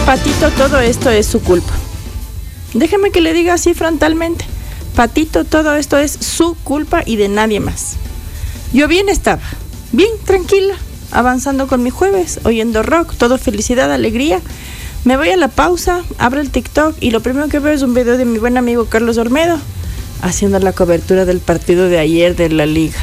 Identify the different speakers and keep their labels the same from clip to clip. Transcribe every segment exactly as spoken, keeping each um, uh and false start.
Speaker 1: Patito, todo esto es su culpa. Déjeme que le diga así frontalmente. Patito, todo esto es su culpa y de nadie más. Yo bien estaba, bien tranquila, avanzando con mi jueves, oyendo rock, todo felicidad, alegría. Me voy a la pausa, abro el TikTok y lo primero que veo es un video de mi buen amigo Carlos Olmedo haciendo la cobertura del partido de ayer de la Liga.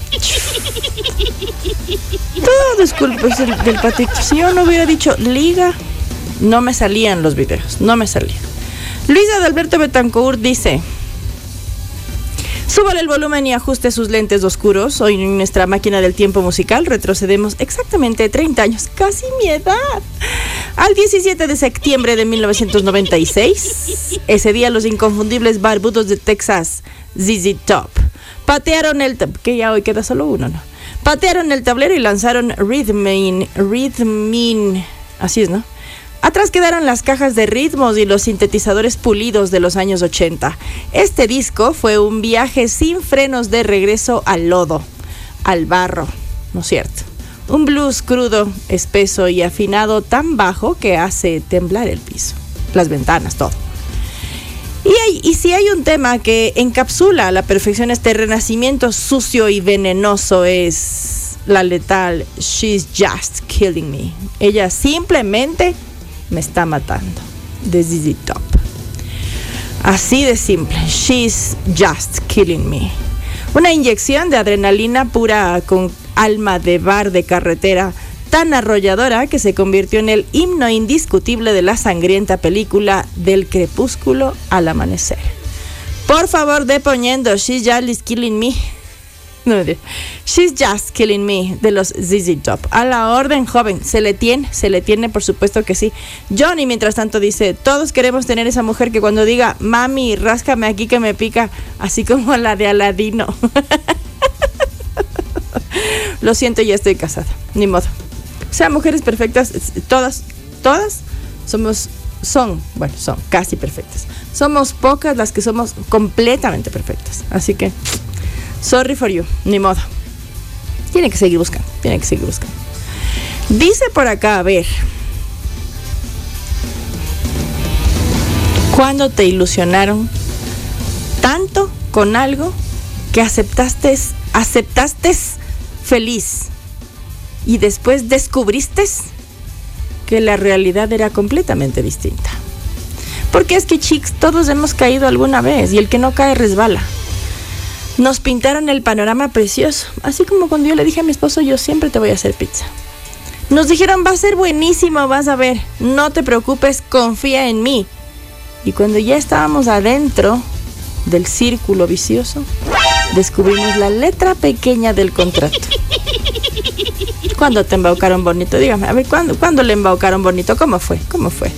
Speaker 1: Todo es culpa del, del Patito. Si yo no hubiera dicho Liga, no me salían los videos, no me salían. Luisa de Alberto Betancourt dice: súbale el volumen y ajuste sus lentes oscuros. Hoy en nuestra máquina del tiempo musical retrocedemos exactamente treinta años, casi mi edad, al diecisiete de septiembre de mil novecientos noventa y seis. Ese día los inconfundibles barbudos de Texas, Z Z Top, patearon el... Tab- que ya hoy queda solo uno, ¿no? Patearon el tablero y lanzaron Rhythmin, Rhythmin, así es, ¿no? Atrás quedaron las cajas de ritmos y los sintetizadores pulidos de los años ochenta. Este disco fue un viaje sin frenos de regreso al lodo, al barro, ¿no es cierto? Un blues crudo, espeso y afinado tan bajo que hace temblar el piso, las ventanas, todo. Y, hay, y si hay un tema que encapsula a la perfección este renacimiento sucio y venenoso, es la letal She's Just Killing Me. Ella simplemente me está matando, de Z Z Top. Así de simple, She's Just Killing Me. Una inyección de adrenalina pura con alma de bar de carretera, tan arrolladora que se convirtió en el himno indiscutible de la sangrienta película Del crepúsculo al amanecer. Por favor, de poniendo She's Just Killing Me. No, She's Just Killing Me de los Z Z Top. A la orden, joven. Se le tiene, se le tiene, por supuesto que sí. Johnny, mientras tanto, dice: todos queremos tener esa mujer que cuando diga mami, ráscame aquí que me pica, así como la de Aladino. Lo siento, ya estoy casada, ni modo. O sea, mujeres perfectas, todas, todas somos, son, bueno, son casi perfectas. Somos pocas las que somos completamente perfectas. Así que sorry for you, ni modo. Tiene que seguir buscando, tiene que seguir buscando. Dice por acá, a ver. ¿Cuándo te ilusionaron tanto con algo que aceptaste, aceptaste feliz y después descubriste que la realidad era completamente distinta? Porque es que, chicos, todos hemos caído alguna vez y el que no cae resbala. Nos pintaron el panorama precioso, así como cuando yo le dije a mi esposo: yo siempre te voy a hacer pizza. Nos dijeron: va a ser buenísimo, vas a ver, no te preocupes, confía en mí. Y cuando ya estábamos adentro del círculo vicioso, descubrimos la letra pequeña del contrato. ¿Cuándo te embaucaron bonito? Dígame, a ver, ¿cuándo, ¿cuándo le embaucaron bonito? ¿Cómo fue? ¿Cómo fue?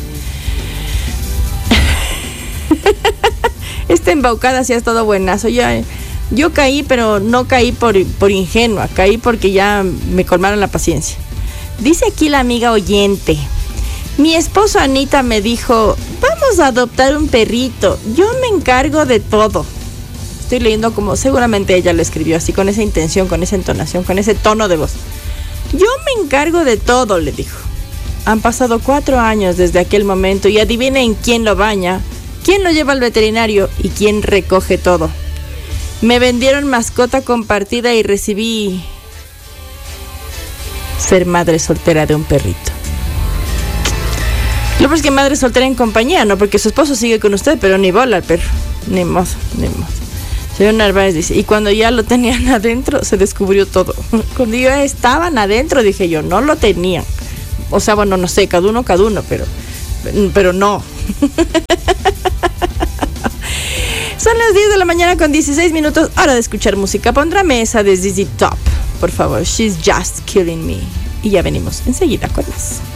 Speaker 1: Esta embaucada sí ha estado buenazo. Ya... Yo caí, pero no caí por, por ingenua, caí porque ya me colmaron la paciencia. Dice aquí la amiga oyente: mi esposo Anita me dijo, vamos a adoptar un perrito, yo me encargo de todo. Estoy leyendo como seguramente ella lo escribió así, con esa intención, con esa entonación, con ese tono de voz. Yo me encargo de todo, le dijo. Han pasado cuatro años desde aquel momento y adivinen quién lo baña, quién lo lleva al veterinario y quién recoge todo. Me vendieron mascota compartida y recibí ser madre soltera de un perrito. Lo peor es que madre soltera en compañía, ¿no? Porque su esposo sigue con usted, pero ni bola al perro. Ni modo, ni modo. Señor Narváez dice: y cuando ya lo tenían adentro, se descubrió todo. Cuando ya estaban adentro, dije yo, no lo tenían. O sea, bueno, no sé, cada uno, cada uno, pero, pero no. Son las diez de la mañana con dieciséis minutos, hora de escuchar música. Pondráme esa de Z Z Top, por favor. She's Just Killing Me. Y ya venimos enseguida con más.